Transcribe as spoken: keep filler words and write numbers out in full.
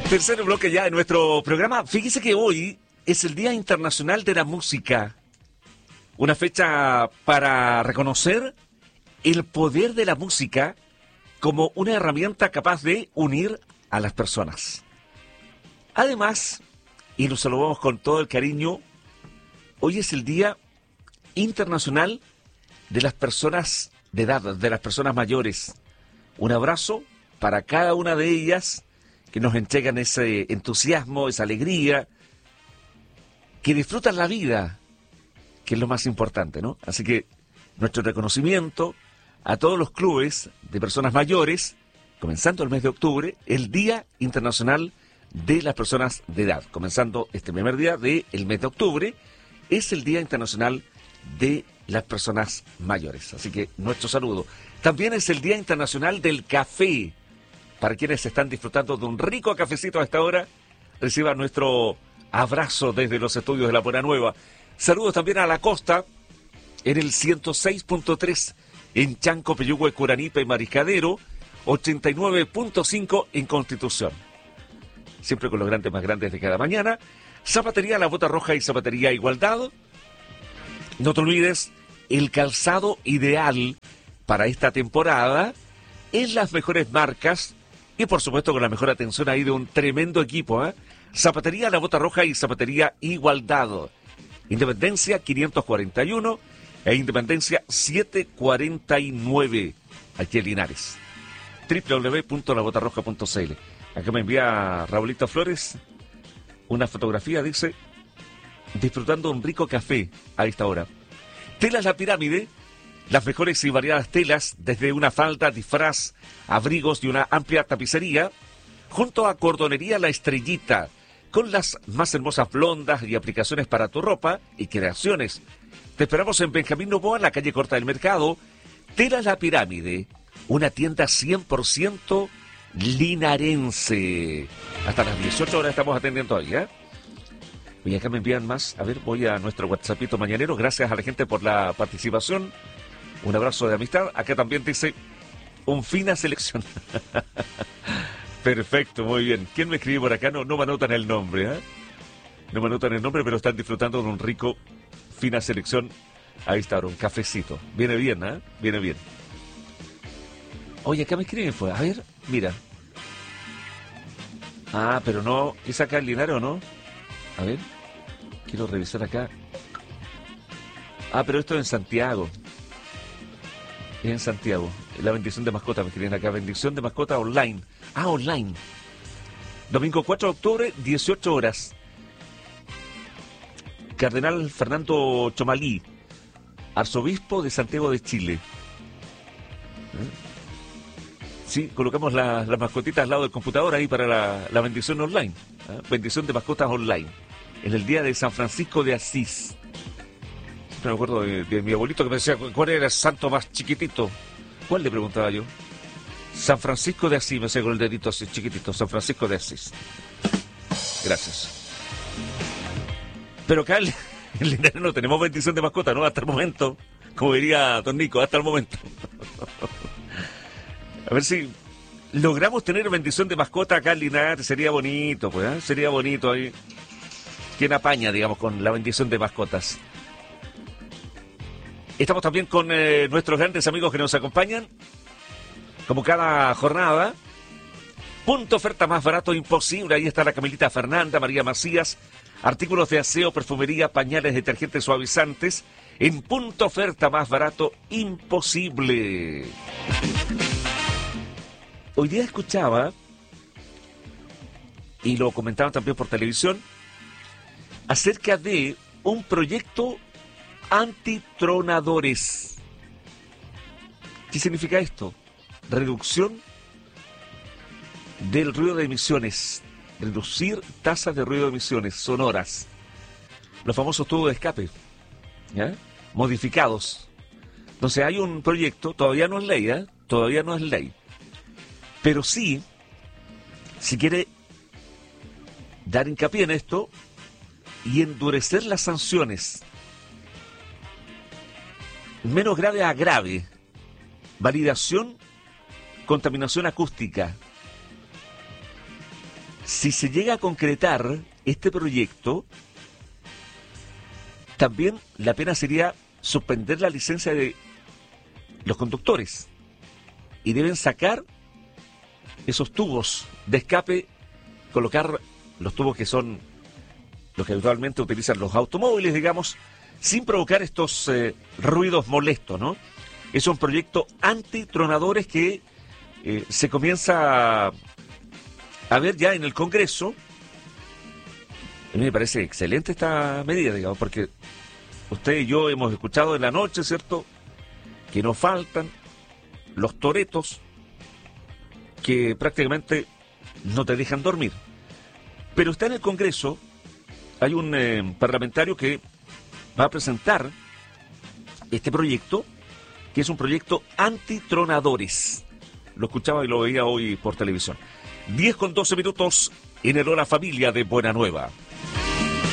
Tercer bloque ya de nuestro programa. Fíjese que hoy es el Día Internacional de la Música. Una fecha para reconocer el poder de la música como una herramienta capaz de unir a las personas. Además, y lo saludamos con todo el cariño, hoy es el Día Internacional de las Personas de Edad, de las personas mayores. Un abrazo para cada una de ellas que nos entregan ese entusiasmo, esa alegría, que disfrutan la vida, que es lo más importante, ¿no? Así que nuestro reconocimiento a todos los clubes de personas mayores, comenzando el mes de octubre, el Día Internacional de las Personas de Edad. Comenzando este primer día del mes de octubre, es el Día Internacional de las Personas Mayores. Así que nuestro saludo. También es el Día Internacional del Café. Para quienes están disfrutando de un rico cafecito a esta hora, reciban nuestro abrazo desde los estudios de La Buena Nueva. Saludos también a la costa, en el ciento seis punto tres en Chanco, Peyúgue, Curanipe y Mariscadero, ochenta y nueve punto cinco en Constitución. Siempre con los grandes más grandes de cada mañana. Zapatería La Bota Roja y Zapatería Igualdad. No te olvides, el calzado ideal para esta temporada en las mejores marcas y por supuesto con la mejor atención ahí de un tremendo equipo, ¿eh? Zapatería La Bota Roja y Zapatería Igualdad. Independencia quinientos cuarenta y uno e Independencia setecientos cuarenta y nueve, aquí en Linares. doble u doble u doble u punto la bota roja punto c l. Acá me envía Raulito Flores una fotografía, dice, disfrutando un rico café a esta hora. Telas La Pirámide, las mejores y variadas telas, desde una falda, disfraz, abrigos y una amplia tapicería, junto a Cordonería La Estrellita, con las más hermosas blondas y aplicaciones para tu ropa y creaciones. Te esperamos en Benjamín Noboa, en la calle Corta del Mercado. Telas La Pirámide, una tienda cien por ciento linarense. Hasta las dieciocho horas estamos atendiendo ahí, ¿eh? Y acá me envían más. A ver, voy a nuestro WhatsAppito mañanero. Gracias a la gente por la participación. Un abrazo de amistad. Acá también dice, un fina selección. Perfecto, muy bien. ¿Quién me escribe por acá? No, no me anotan el nombre, ¿eh? No me anotan el nombre, pero están disfrutando de un rico, fina selección. Ahí está, ahora un cafecito. Viene bien, ¿eh? Viene bien. Oye, acá me escriben, fue. A ver, mira. Ah, pero no. ¿Es acá en Linares o no? A ver. Quiero revisar acá. Ah, pero esto es en Santiago. Es en Santiago. La bendición de mascota, me escriben acá. Bendición de mascota online. Ah, online. Domingo cuatro de octubre, dieciocho horas. Cardenal Fernando Chomalí, arzobispo de Santiago de Chile. ¿Eh? Sí, colocamos las la mascotitas al lado del computador ahí para la, la bendición online. ¿Eh? Bendición de mascotas online. En el día de San Francisco de Asís. Siempre me acuerdo de, de mi abuelito que me decía, ¿cuál era el santo más chiquitito? ¿Cuál le preguntaba yo? San Francisco de Asís, me decía con el dedito así chiquitito. San Francisco de Asís. Gracias. Pero acá en Linares no tenemos bendición de mascota, ¿no? Hasta el momento. Como diría Don Nico, hasta el momento. A ver si logramos tener bendición de mascota acá en Linares. Sería bonito, pues, ¿eh? Sería bonito ahí. ¿Quién apaña, digamos, con la bendición de mascotas? Estamos también con eh, nuestros grandes amigos que nos acompañan, como cada jornada. Punto oferta más barato imposible. Ahí está la Camilita Fernanda, María Macías. Artículos de aseo, perfumería, pañales, detergentes suavizantes. En punto oferta más barato imposible. Hoy día escuchaba, y lo comentaban también por televisión, acerca de un proyecto antitronadores. ¿Qué significa esto? Reducción del ruido de emisiones. Reducir tasas de ruido de emisiones sonoras. Los famosos tubos de escape, ¿ya? Modificados. Entonces hay un proyecto, todavía no es ley, ¿eh? Todavía no es ley. Pero sí, si quiere dar hincapié en esto y endurecer las sanciones. Menos grave a grave. Validación, contaminación acústica. si se llega a concretar este proyecto, también la pena sería suspender la licencia de los conductores y deben sacar esos tubos de escape, colocar los tubos que son los que habitualmente utilizan los automóviles, digamos, sin provocar estos eh, ruidos molestos, ¿no? Es un proyecto antitronadores que eh, se comienza a, a ver ya en el Congreso. A mí me parece excelente esta medida, digamos, porque usted y yo hemos escuchado en la noche, ¿cierto?, que nos faltan los toretos que prácticamente no te dejan dormir. Pero está en el Congreso, hay un eh, parlamentario que va a presentar este proyecto, que es un proyecto antitronadores. Lo escuchaba y lo veía hoy por televisión. diez con doce minutos en el Hora Familia de Buena Nueva.